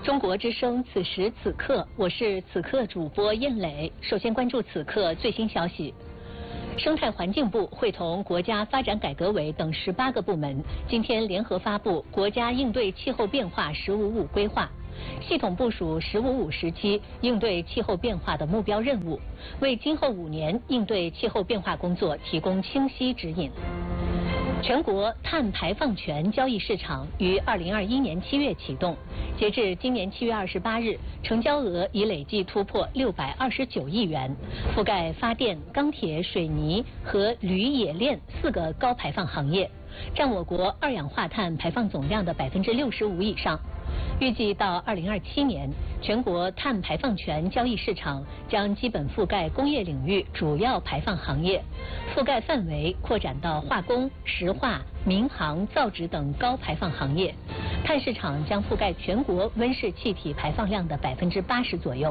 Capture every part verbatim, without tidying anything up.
中国之声，此时此刻，我是此刻主播燕磊。首先关注此刻最新消息。生态环境部会同国家发展改革委等十八个部门，今天联合发布国家应对气候变化“十五五”规划，系统部署“十五五”时期应对气候变化的目标任务，为今后五年应对气候变化工作提供清晰指引。全国碳排放权交易市场于二零二一年七月启动，截至今年七月二十八日，成交额已累计突破六百二十九亿元，覆盖发电、钢铁、水泥和铝冶炼四个高排放行业，占我国二氧化碳排放总量的百分之六十五以上。预计到二零二七年，全国碳排放权交易市场将基本覆盖工业领域主要排放行业，覆盖范围扩展到化工、石化、民航、造纸等高排放行业。碳市场将覆盖全国温室气体排放量的百分之八十左右。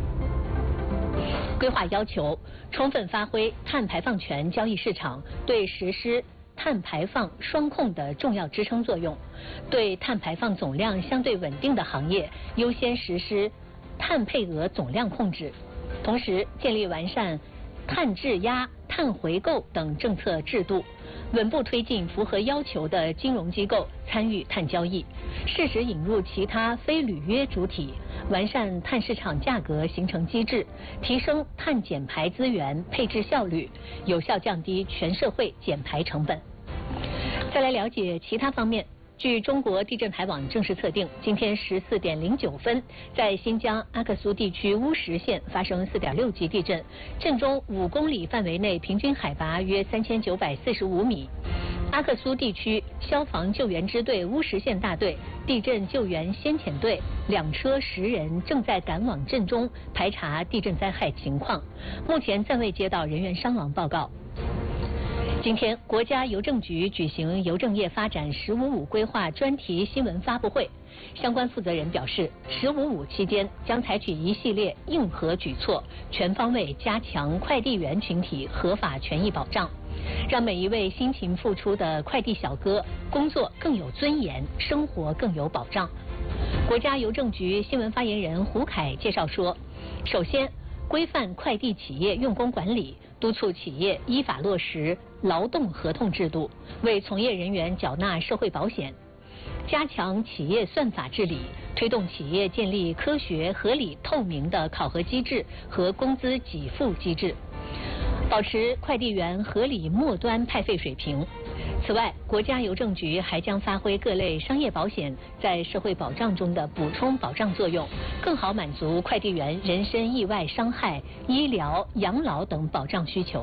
规划要求，充分发挥碳排放权交易市场对实施碳排放双控的重要支撑作用，对碳排放总量相对稳定的行业优先实施碳配额总量控制，同时建立完善碳质押、碳回购等政策制度，稳步推进符合要求的金融机构参与碳交易，适时引入其他非履约主体，完善碳市场价格形成机制，提升碳减排资源配置效率，有效降低全社会减排成本。再来了解其他方面。据中国地震台网正式测定，今天十四点零九分，在新疆阿克苏地区乌什县发生四点六级地震，震中五公里范围内平均海拔约三千九百四十五米。阿克苏地区消防救援支队乌什县大队、地震救援先遣队两车十人正在赶往震中排查地震灾害情况，目前暂未接到人员伤亡报告。今天，国家邮政局举行邮政业发展“十五五”规划专题新闻发布会。相关负责人表示，“十五五”期间将采取一系列硬核举措，全方位加强快递员群体合法权益保障，让每一位辛勤付出的快递小哥工作更有尊严，生活更有保障。国家邮政局新闻发言人胡凯介绍说，首先，规范快递企业用工管理，督促企业依法落实劳动合同制度，为从业人员缴纳社会保险，加强企业算法治理，推动企业建立科学、合理、透明的考核机制和工资给付机制，保持快递员合理末端派费水平。此外，国家邮政局还将发挥各类商业保险在社会保障中的补充保障作用，更好满足快递员人身意外伤害、医疗、养老等保障需求。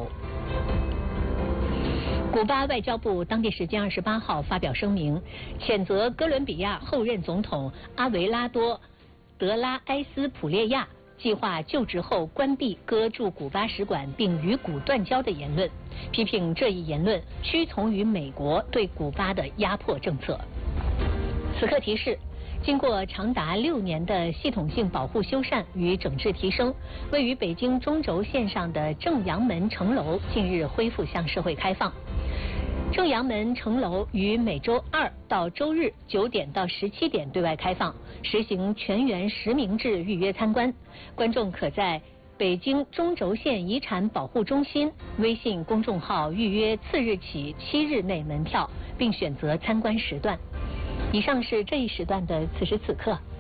古巴外交部当地时间二十八号发表声明，谴责哥伦比亚后任总统阿维拉多·德拉埃斯普列亚计划就职后关闭哥驻古巴使馆并与古断交的言论，批评这一言论屈从于美国对古巴的压迫政策。此刻提示，经过长达六年的系统性保护修缮与整治提升，位于北京中轴线上的正阳门城楼近日恢复向社会开放。正阳门城楼于每周二到周日九点到十七点对外开放，实行全员实名制预约参观。观众可在北京中轴线遗产保护中心微信公众号预约次日起七日内门票，并选择参观时段。以上是这一时段的此时此刻。